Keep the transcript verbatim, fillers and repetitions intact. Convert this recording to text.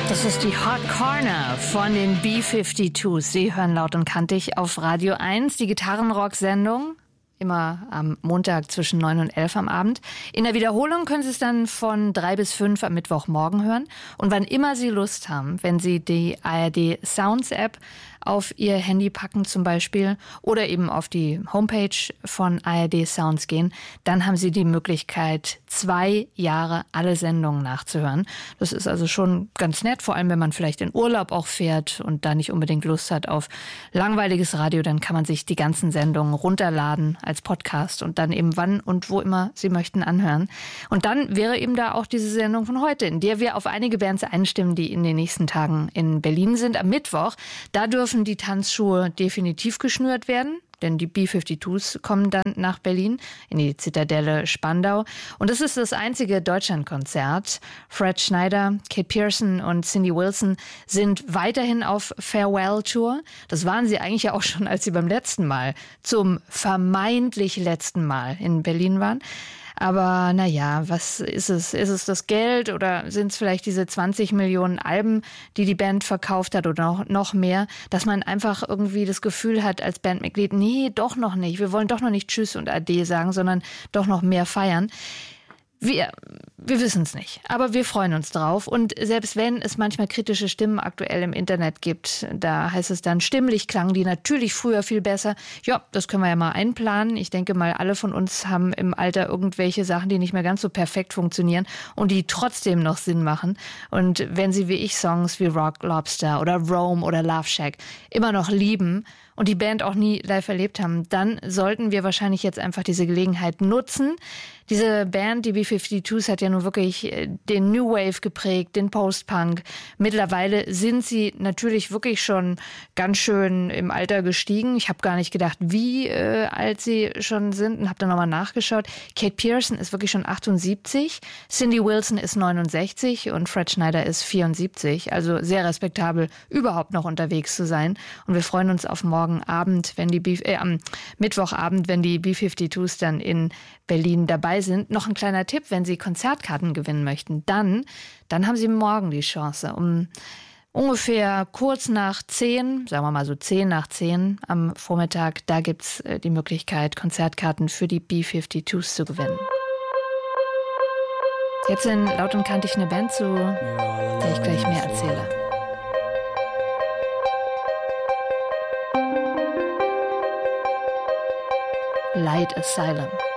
Das ist die Hot Corner von den B zweiundfünfzig. Sie hören Laut und Kantig auf Radio eins, die Gitarrenrock-Sendung. Immer am Montag zwischen neun und elf am Abend. In der Wiederholung können Sie es dann von drei bis fünf am Mittwochmorgen hören. Und wann immer Sie Lust haben, wenn Sie die A R D Sounds App auf Ihr Handy packen zum Beispiel oder eben auf die Homepage von A R D Sounds gehen, dann haben Sie die Möglichkeit, zwei Jahre alle Sendungen nachzuhören. Das ist also schon ganz nett, vor allem wenn man vielleicht in Urlaub auch fährt und da nicht unbedingt Lust hat auf langweiliges Radio, dann kann man sich die ganzen Sendungen runterladen als Podcast und dann eben wann und wo immer Sie möchten anhören. Und dann wäre eben da auch diese Sendung von heute, in der wir auf einige Bands einstimmen, die in den nächsten Tagen in Berlin sind. Am Mittwoch, da dürfen die Tanzschuhe definitiv geschnürt werden, denn die B zweiundfünfzig kommen dann nach Berlin in die Zitadelle Spandau. Und das ist das einzige Deutschlandkonzert. Fred Schneider, Kate Pierson und Cindy Wilson sind weiterhin auf Farewell-Tour. Das waren sie eigentlich ja auch schon, als sie beim letzten Mal, zum vermeintlich letzten Mal in Berlin waren. Aber naja, was ist es? Ist es das Geld oder sind es vielleicht diese zwanzig Millionen Alben, die die Band verkauft hat oder noch, noch mehr, dass man einfach irgendwie das Gefühl hat als Bandmitglied, nee, doch noch nicht. Wir wollen doch noch nicht Tschüss und Ade sagen, sondern doch noch mehr feiern. Wir, wir wissen es nicht, aber wir freuen uns drauf. Und selbst wenn es manchmal kritische Stimmen aktuell im Internet gibt, da heißt es dann, stimmlich klangen die natürlich früher viel besser. Ja, das können wir ja mal einplanen. Ich denke mal, alle von uns haben im Alter irgendwelche Sachen, die nicht mehr ganz so perfekt funktionieren und die trotzdem noch Sinn machen. Und wenn Sie wie ich Songs wie Rock Lobster oder Rome oder Love Shack immer noch lieben und die Band auch nie live erlebt haben, dann sollten wir wahrscheinlich jetzt einfach diese Gelegenheit nutzen. Diese Band, die B zweiundfünfzig, hat ja nun wirklich den New Wave geprägt, den Post-Punk. Mittlerweile sind sie natürlich wirklich schon ganz schön im Alter gestiegen. Ich habe gar nicht gedacht, wie äh, alt sie schon sind und habe dann nochmal nachgeschaut. Kate Pierson ist wirklich schon achtundsiebzig, Cindy Wilson ist neunundsechzig und Fred Schneider ist vierundsiebzig. Also sehr respektabel, überhaupt noch unterwegs zu sein. Und wir freuen uns auf morgen Abend, wenn die B- äh, am Mittwochabend, wenn die B zweiundfünfzig dann in Berlin dabei sind. Noch ein kleiner Tipp, wenn Sie Konzertkarten gewinnen möchten, dann, dann haben Sie morgen die Chance. Um ungefähr kurz nach zehn, sagen wir mal so zehn nach zehn am Vormittag, da gibt's die Möglichkeit, Konzertkarten für die B zweiundfünfzig zu gewinnen. Jetzt in Laut und Kantig eine Band, zu der ich gleich mehr erzähle. Light Asylum.